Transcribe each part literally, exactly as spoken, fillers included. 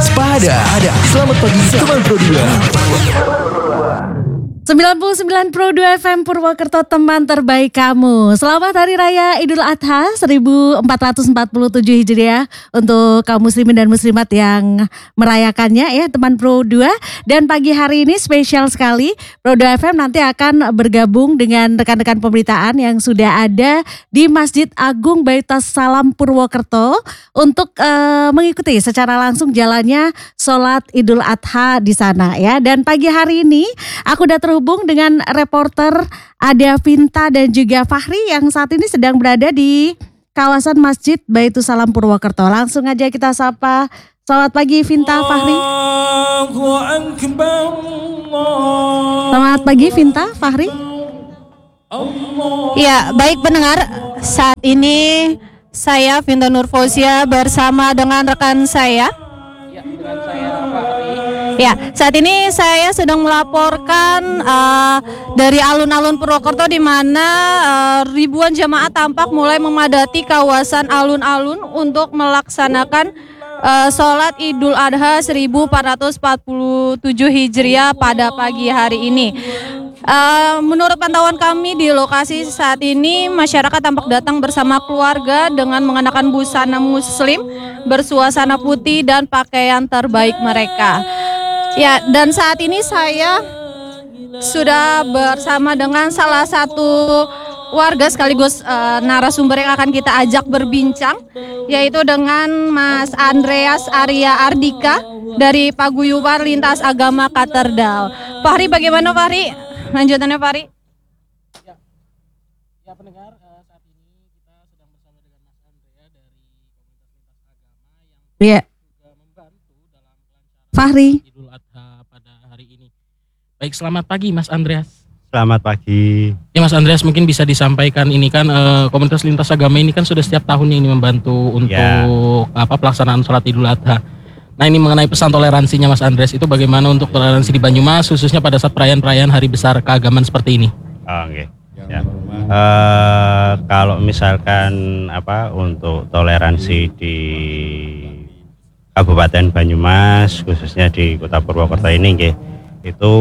Sepada. Selamat pagi teman Pro dua. sembilan puluh sembilan Pro dua F M Purwokerto, teman terbaik kamu. Selamat Hari Raya Idul Adha seribu empat ratus empat puluh tujuh Hijriah untuk kaum muslimin dan muslimat yang merayakannya ya teman Pro dua. Dan pagi hari ini spesial sekali, Pro dua F M nanti akan bergabung dengan rekan-rekan pemberitaan yang sudah ada di Masjid Agung Baitus Salam Purwokerto untuk uh, mengikuti secara langsung jalannya sholat Idul Adha di sana ya. Dan pagi hari ini aku udah terhubung dengan reporter ada Vinta dan juga Fahri yang saat ini sedang berada di kawasan Masjid Baitus Salam Purwokerto. Langsung aja kita sapa. Selamat pagi Vinta, Fahri. Selamat pagi Vinta, Fahri. Ya, baik pendengar, saat ini saya Vinta Nurfozia bersama dengan rekan saya. Ya, dengan saya Fahri. Ya, saat ini saya sedang melaporkan uh, dari alun-alun Purwokerto di mana uh, ribuan jamaah tampak mulai memadati kawasan alun-alun untuk melaksanakan uh, sholat Idul Adha seribu empat ratus empat puluh tujuh Hijriah pada pagi hari ini. Uh, menurut pantauan kami di lokasi saat ini, masyarakat tampak datang bersama keluarga dengan mengenakan busana muslim bersuasana putih dan pakaian terbaik mereka. Ya, dan saat ini saya sudah bersama dengan salah satu warga sekaligus uh, narasumber yang akan kita ajak berbincang, yaitu dengan Mas Andreas Arya Ardika dari Paguyuban Lintas Agama Katedral. Fahri, bagaimana Fahri? Lanjutannya Fahri? Ya, ya pendengar, uh, saat ini kita sedang bersama dengan Mas Andrea dari Komunitas Lintas Agama yang Ya. juga membantu dalam kelancaran Fahri. Idul Adha pada hari ini. Baik, selamat pagi Mas Andreas. Selamat pagi. Ya Mas Andreas, mungkin bisa disampaikan ini kan uh, Komunitas Lintas Agama ini kan sudah setiap tahunnya ini membantu untuk Ya. apa pelaksanaan sholat Idul Adha. Nah, ini mengenai pesan toleransinya Mas Andreas, itu bagaimana untuk toleransi di Banyumas khususnya pada saat perayaan-perayaan hari besar keagamaan seperti ini? Oh, oke. Ya. Eh, kalau misalkan apa untuk toleransi di Kabupaten Banyumas khususnya di Kota Purwokerto ini, nggih, itu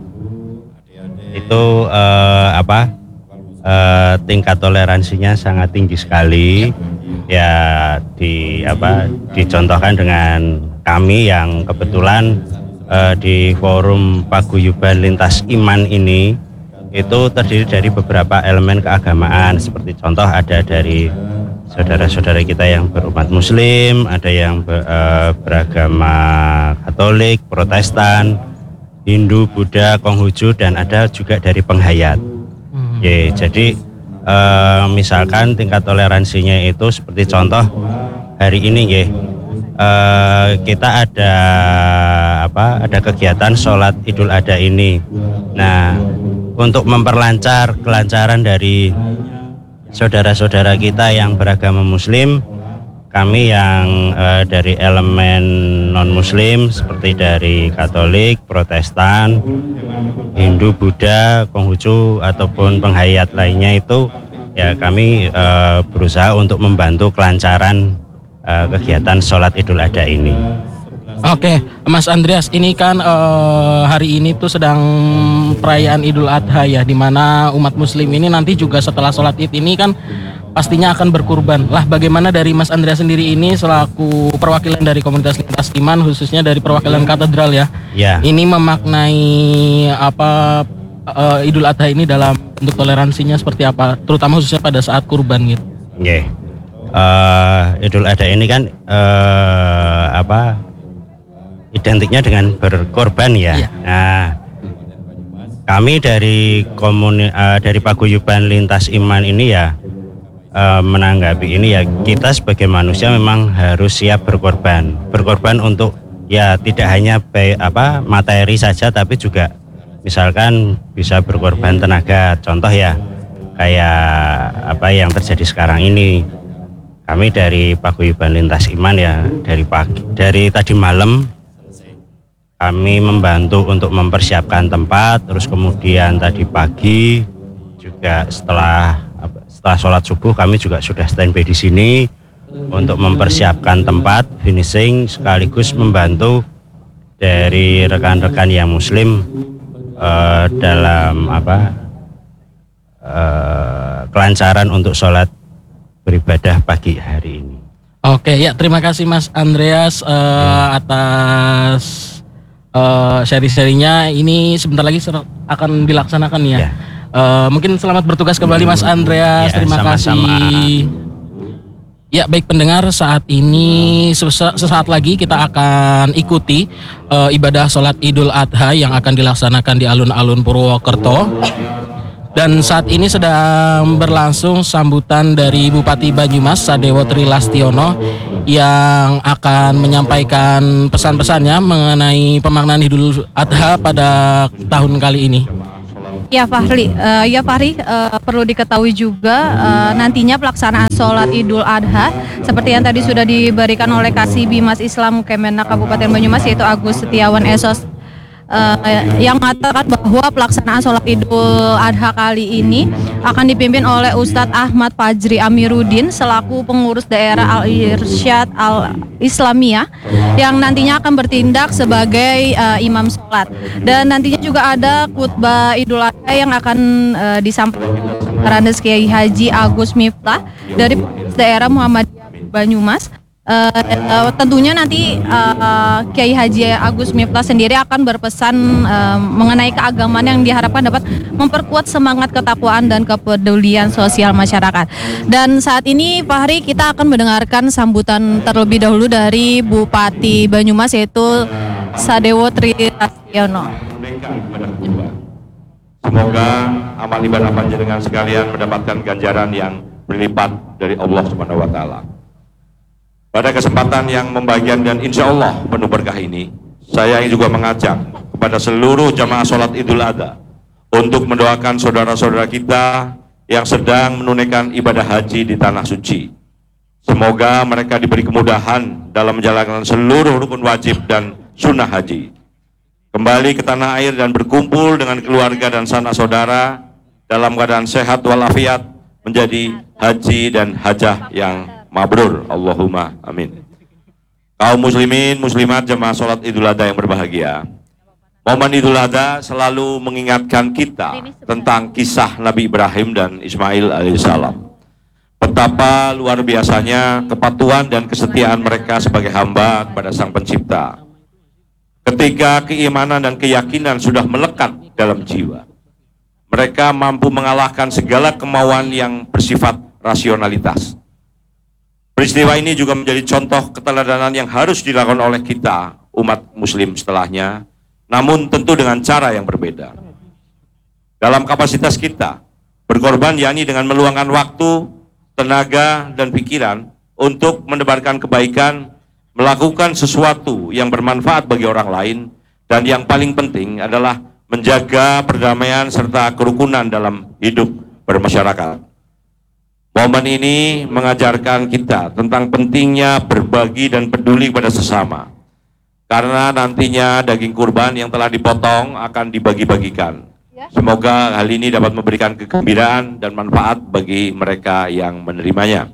itu eh, apa eh, tingkat toleransinya sangat tinggi sekali. Ya, di apa dicontohkan dengan kami yang kebetulan eh, di forum Paguyuban Lintas Iman ini itu terdiri dari beberapa elemen keagamaan, seperti contoh ada dari saudara-saudara kita yang berumat Muslim, ada yang ber, eh, beragama Katolik, Protestan, Hindu, Buddha, Konghucu, dan ada juga dari penghayat. Hmm. Ye, jadi eh, misalkan tingkat toleransinya itu seperti contoh hari ini, ye, eh, kita ada apa? Ada kegiatan sholat Idul Adha ini. Nah, untuk memperlancar kelancaran dari saudara-saudara kita yang beragama Muslim, kami yang eh, dari elemen non-Muslim seperti dari Katolik, Protestan, Hindu, Buddha, Konghucu ataupun penghayat lainnya itu, ya kami eh, berusaha untuk membantu kelancaran eh, kegiatan sholat Idul Adha ini. Oke, Mas Andreas, ini kan uh, hari ini tuh sedang perayaan Idul Adha ya, di mana umat Muslim ini nanti juga setelah sholat Id ini kan pastinya akan berkurban. Lah, bagaimana dari Mas Andreas sendiri ini selaku perwakilan dari Komunitas Lintas Iman, khususnya dari perwakilan katedral ya, Ya. ini memaknai apa uh, Idul Adha ini dalam bentuk toleransinya seperti apa, terutama khususnya pada saat kurban gitu. Nggih. Uh, Idul Adha ini kan uh, apa? identiknya dengan berkorban ya. Iya. Nah, kami dari komuni, uh, dari Paguyuban Lintas Iman ini ya uh, menanggapi ini ya, kita sebagai manusia memang harus siap berkorban. Berkorban untuk ya tidak hanya baik, apa materi saja, tapi juga misalkan bisa berkorban tenaga. Contoh ya kayak apa yang terjadi sekarang ini. Kami dari Paguyuban Lintas Iman ya dari pagi dari tadi malam kami membantu untuk mempersiapkan tempat, terus kemudian tadi pagi juga setelah setelah sholat subuh kami juga sudah standby di sini untuk mempersiapkan tempat finishing sekaligus membantu dari rekan-rekan yang muslim uh, dalam apa uh, kelancaran untuk sholat beribadah pagi hari ini. Oke, ya terima kasih Mas Andreas uh, ya. atas uh, sharing-sharingnya. Ini sebentar lagi ser- akan dilaksanakan ya. ya. Uh, mungkin selamat bertugas kembali Mas Andreas. Ya, terima sama-sama. kasih. Ya baik pendengar, saat ini sesaat lagi kita akan ikuti uh, ibadah sholat Idul Adha yang akan dilaksanakan di alun-alun Purwokerto. Dan saat ini sedang berlangsung sambutan dari Bupati Banyumas Sadewo Trilastiono yang akan menyampaikan pesan-pesannya mengenai pemaknaan Idul Adha pada tahun kali ini. Ya Fahri, uh, ya Fahri uh, perlu diketahui juga uh, nantinya pelaksanaan sholat Idul Adha seperti yang tadi sudah diberikan oleh Kasih Bimas Islam Kemenak Kabupaten Banyumas yaitu Agus Setiawan Esos uh, yang mengatakan bahwa pelaksanaan sholat Idul Adha kali ini akan dipimpin oleh Ustadz Ahmad Fajri Amiruddin selaku pengurus daerah Al-Irsyad Al-Islamiyah yang nantinya akan bertindak sebagai uh, imam sholat. Dan nantinya juga ada khutbah Idul Adha yang akan uh, disampaikan Randes Kiai Haji Agus Miftah dari daerah Muhammadiyah Banyumas. Uh, uh, tentunya nanti uh, Kiai Haji Agus Miftah sendiri akan berpesan uh, mengenai keagamaan yang diharapkan dapat memperkuat semangat ketakwaan dan kepedulian sosial masyarakat. Dan saat ini Fahri kita akan mendengarkan sambutan terlebih dahulu dari Bupati Banyumas yaitu Sadewo Trilastiono. Semoga amal ibadah panjenengan sekalian mendapatkan ganjaran yang berlipat dari Allah Subhanahu wa taala. Pada kesempatan yang membahagiakan dan insya Allah penuh berkah ini, saya juga mengajak kepada seluruh jamaah sholat Idul Adha untuk mendoakan saudara-saudara kita yang sedang menunaikan ibadah haji di Tanah Suci. Semoga mereka diberi kemudahan dalam menjalankan seluruh rukun wajib dan sunnah haji. Kembali ke tanah air dan berkumpul dengan keluarga dan sanak saudara dalam keadaan sehat walafiat menjadi haji dan hajah yang mabrur, Allahumma amin. Kaum muslimin, muslimat, jemaah sholat Idul Adha yang berbahagia. Momen Idul Adha selalu mengingatkan kita tentang kisah Nabi Ibrahim dan Ismail alaihissalam. Betapa luar biasanya kepatuhan dan kesetiaan mereka sebagai hamba kepada Sang Pencipta. Ketika keimanan dan keyakinan sudah melekat dalam jiwa, mereka mampu mengalahkan segala kemauan yang bersifat rasionalitas. Peristiwa ini juga menjadi contoh keteladanan yang harus dilakukan oleh kita, umat muslim setelahnya, namun tentu dengan cara yang berbeda. Dalam kapasitas kita, berkorban yakni dengan meluangkan waktu, tenaga, dan pikiran untuk menebarkan kebaikan, melakukan sesuatu yang bermanfaat bagi orang lain, dan yang paling penting adalah menjaga perdamaian serta kerukunan dalam hidup bermasyarakat. Momen ini mengajarkan kita tentang pentingnya berbagi dan peduli pada sesama. Karena nantinya daging kurban yang telah dipotong akan dibagi-bagikan. Semoga hal ini dapat memberikan kegembiraan dan manfaat bagi mereka yang menerimanya.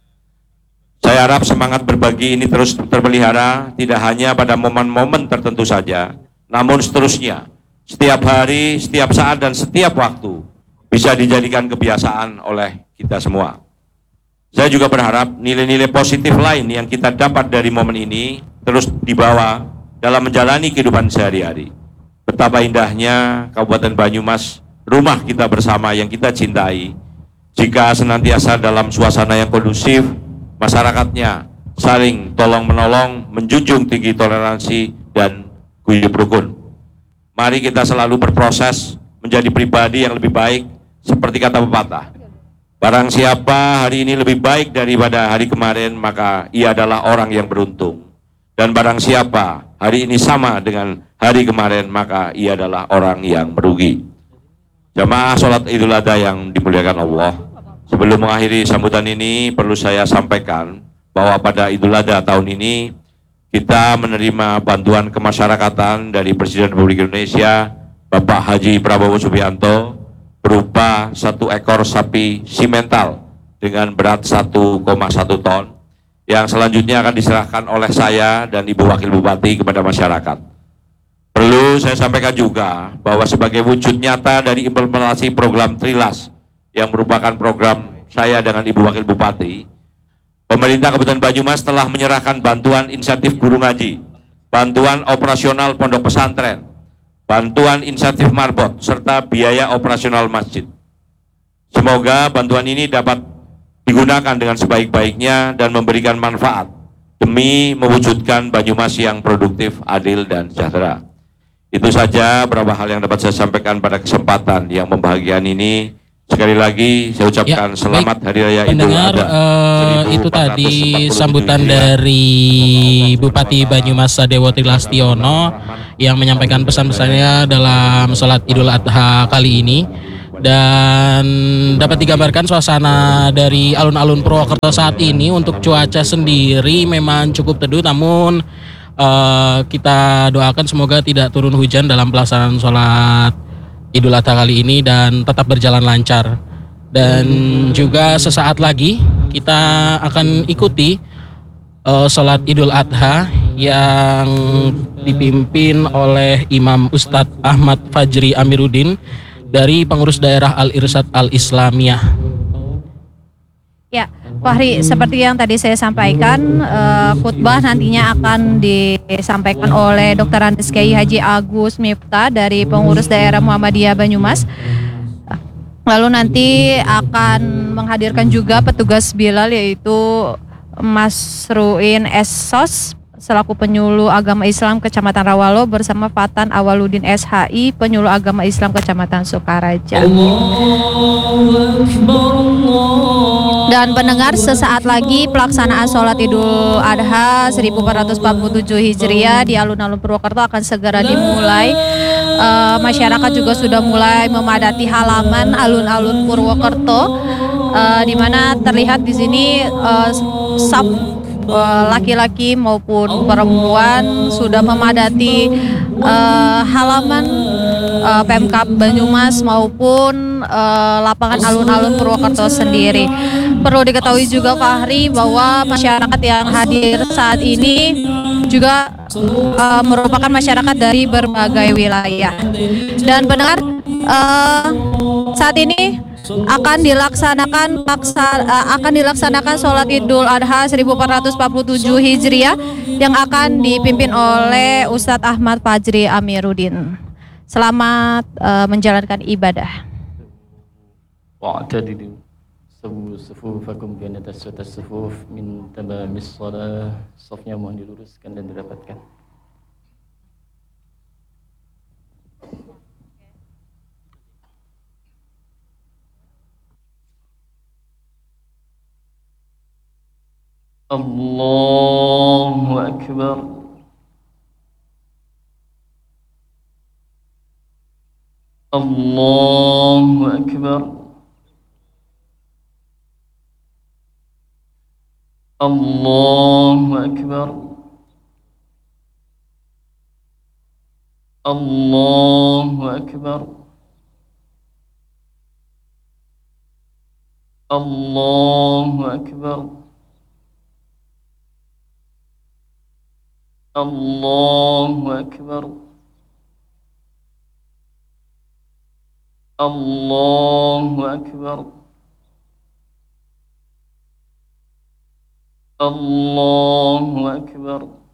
Saya harap semangat berbagi ini terus terpelihara, tidak hanya pada momen-momen tertentu saja, namun seterusnya, setiap hari, setiap saat, dan setiap waktu bisa dijadikan kebiasaan oleh kita semua. Saya juga berharap nilai-nilai positif lain yang kita dapat dari momen ini terus dibawa dalam menjalani kehidupan sehari-hari. Betapa indahnya Kabupaten Banyumas, rumah kita bersama yang kita cintai, jika senantiasa dalam suasana yang kondusif, masyarakatnya saling tolong-menolong, menjunjung tinggi toleransi dan guyup rukun. Mari kita selalu berproses menjadi pribadi yang lebih baik, seperti kata pepatah. Barang siapa hari ini lebih baik daripada hari kemarin, maka ia adalah orang yang beruntung. Dan barang siapa hari ini sama dengan hari kemarin, maka ia adalah orang yang merugi. Jamaah sholat Idul Adha yang dimuliakan Allah, sebelum mengakhiri sambutan ini, perlu saya sampaikan bahwa pada Idul Adha tahun ini, kita menerima bantuan kemasyarakatan dari Presiden Republik Indonesia, Bapak Haji Prabowo Subianto, berupa satu ekor sapi simental dengan berat satu koma satu ton yang selanjutnya akan diserahkan oleh saya dan Ibu Wakil Bupati kepada masyarakat. Perlu saya sampaikan juga bahwa sebagai wujud nyata dari implementasi program Trilas yang merupakan program saya dengan Ibu Wakil Bupati, pemerintah Kabupaten Banyumas telah menyerahkan bantuan insentif guru ngaji, bantuan operasional pondok pesantren, bantuan insentif marbot, serta biaya operasional masjid. Semoga bantuan ini dapat digunakan dengan sebaik-baiknya dan memberikan manfaat demi mewujudkan Banyumas yang produktif, adil, dan sejahtera. Itu saja beberapa hal yang dapat saya sampaikan pada kesempatan yang membahagiakan ini. Sekali lagi saya ucapkan Ya, selamat baik, Hari Raya Idul pendengar, Adha. eh, itu tadi sambutan dari Bupati Banyumas Sadewo Trilastiono yang menyampaikan pesan-pesannya dalam sholat Idul Adha kali ini. Dan dapat digambarkan suasana dari alun-alun Purwokerto saat ini. Untuk cuaca sendiri memang cukup teduh, namun uh, kita doakan semoga tidak turun hujan dalam pelaksanaan sholat Idul Adha kali ini dan tetap berjalan lancar. Dan juga sesaat lagi kita akan ikuti uh, sholat Idul Adha yang dipimpin oleh Imam Ustadz Ahmad Fajri Amiruddin dari pengurus daerah Al-Irsyad Al-Islamiyah. Ya, Fahri, seperti yang tadi saya sampaikan, eh, khutbah nantinya akan disampaikan oleh Doktor Andes Kiai Haji Agus Miftah dari pengurus daerah Muhammadiyah Banyumas. Lalu nanti akan menghadirkan juga petugas Bilal, yaitu Mas Ruin Esos selaku penyuluh agama Islam Kecamatan Rawalo bersama Fatan Awaludin S H I penyuluh agama Islam Kecamatan Sukaraja. Dan pendengar, sesaat lagi pelaksanaan sholat Idul Adha seribu empat ratus empat puluh tujuh Hijriah di alun-alun Purwokerto akan segera dimulai. E, masyarakat juga sudah mulai memadati halaman alun-alun Purwokerto, e, di mana terlihat di sini e, sab laki-laki maupun perempuan sudah memadati uh, halaman uh, Pemkab Banyumas maupun uh, lapangan alun-alun Purwokerto sendiri. Perlu diketahui juga Fahri bahwa masyarakat yang hadir saat ini juga uh, merupakan masyarakat dari berbagai wilayah. Dan pendengar, uh, saat ini akan dilaksanakan paksa, uh, akan dilaksanakan sholat Idul Adha seribu empat ratus empat puluh tujuh Hijriah yang akan dipimpin oleh Ustadz Ahmad Fajri Amiruddin. Selamat uh, menjalankan ibadah. Wa'tadilu sawu sufufakum bi atas sufuf min tamamis shalah. Safnya mohon diluruskan dan dirapatkan. Allahu Akbar. Allahu Akbar. Allahu Akbar. Allahu Akbar. Allahu Akbar. Allahu Akbar. Allahu Akbar. Allahu Akbar.